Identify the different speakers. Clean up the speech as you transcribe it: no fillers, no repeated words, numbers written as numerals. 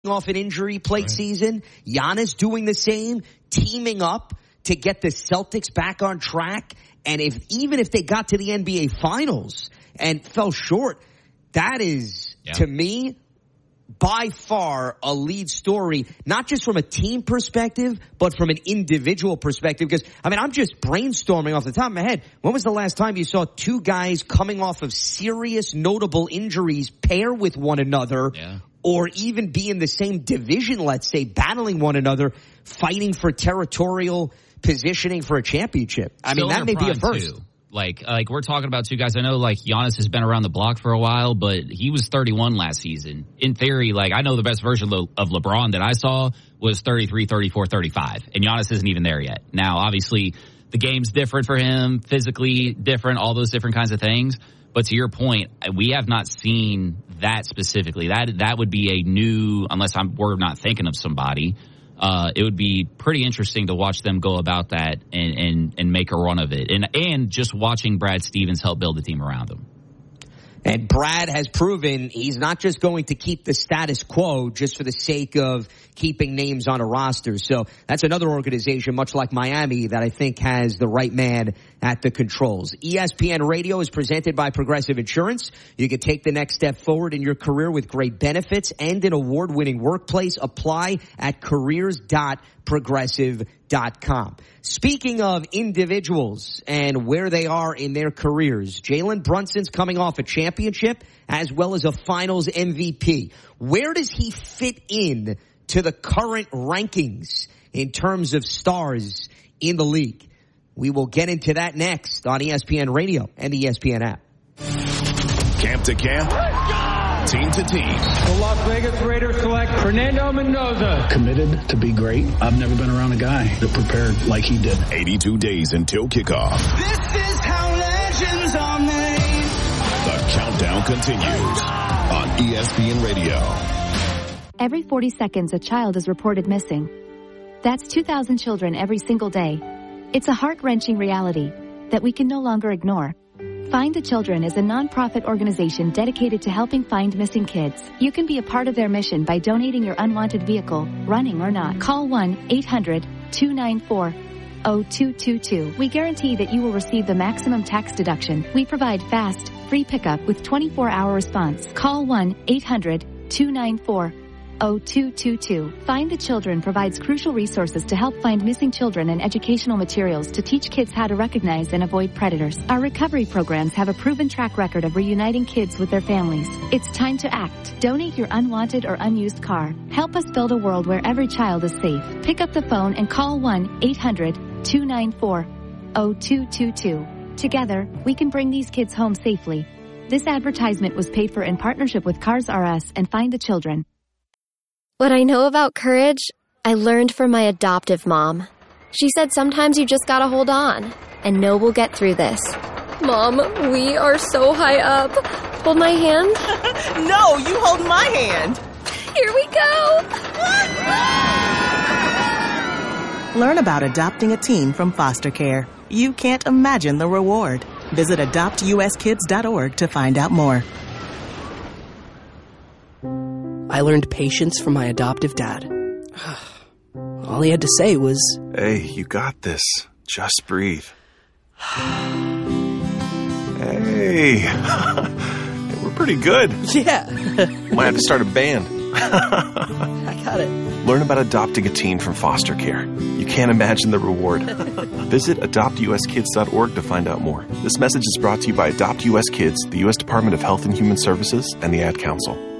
Speaker 1: off an injury plate season. Giannis doing the same, teaming up to get the Celtics back on track. And even if they got to the NBA Finals and fell short, that is, to me, by far a lead story, not just from a team perspective, but from an individual perspective. Because, I'm just brainstorming off the top of my head. When was the last time you saw two guys coming off of serious, notable injuries pair with one another, or even be in the same division, let's say, battling one another, fighting for territorial positioning for a championship? That may be a first.
Speaker 2: Too. Like we're talking about two guys. I know Giannis has been around the block for a while, but he was 31 last season. In theory, I know the best version of LeBron that I saw was 33, 34, 35, and Giannis isn't even there yet. Now, obviously, the game's different for him, physically different, all those different kinds of things. But to your point, we have not seen that specifically. That would be a new, unless we're not thinking of somebody. It would be pretty interesting to watch them go about that and make a run of it. And just watching Brad Stevens help build the team around him.
Speaker 1: And Brad has proven he's not just going to keep the status quo just for the sake of keeping names on a roster. So that's another organization, much like Miami, that I think has the right man at the controls. ESPN Radio is presented by Progressive Insurance. You can take the next step forward in your career with great benefits and an award-winning workplace. Apply at careers.progressive.com. Speaking of individuals and where they are in their careers, Jalen Brunson's coming off a championship as well as a finals MVP. Where does he fit in to the current rankings in terms of stars in the league? We will get into that next on ESPN Radio and the ESPN app.
Speaker 3: Camp to camp. Team to team.
Speaker 4: The Las Vegas Raiders select Fernando Mendoza.
Speaker 5: Committed to be great. I've never been around a guy that prepared like he did.
Speaker 3: 82 days until kickoff.
Speaker 6: This is how legends are made.
Speaker 3: The countdown continues on ESPN Radio.
Speaker 7: Every 40 seconds, a child is reported missing. That's 2,000 children every single day. It's a heart-wrenching reality that we can no longer ignore. Find the Children is a non-profit organization dedicated to helping find missing kids. You can be a part of their mission by donating your unwanted vehicle, running or not. Call 1-800-294-0222. We guarantee that you will receive the maximum tax deduction. We provide fast, free pickup with 24-hour response. Call 1-800-294-0222. Find the Children provides crucial resources to help find missing children and educational materials to teach kids how to recognize and avoid predators. Our recovery programs have a proven track record of reuniting kids with their families. It's time to act. Donate your unwanted or unused car. Help us build a world where every child is safe. Pick up the phone and call 1-800-294-0222. Together, we can bring these kids home safely. This advertisement was paid for in partnership with Cars R Us and Find the Children.
Speaker 8: What I know about courage, I learned from my adoptive mom. She said sometimes you just gotta hold on and know we'll get through this. Mom, we are so high up. Hold my hand.
Speaker 9: No, you hold my hand.
Speaker 8: Here we go.
Speaker 9: Learn about adopting a teen from foster care. You can't imagine the reward. Visit adoptuskids.org to find out more.
Speaker 10: I learned patience from my adoptive dad. All he had to say was,
Speaker 11: "Hey, you got this. Just breathe." Hey, we're pretty good.
Speaker 10: Yeah.
Speaker 11: Might have to start a band.
Speaker 10: I got it.
Speaker 11: Learn about adopting a teen from foster care. You can't imagine the reward. Visit adoptuskids.org to find out more. This message is brought to you by Adopt US Kids, the U.S. Department of Health and Human Services, and the Ad Council.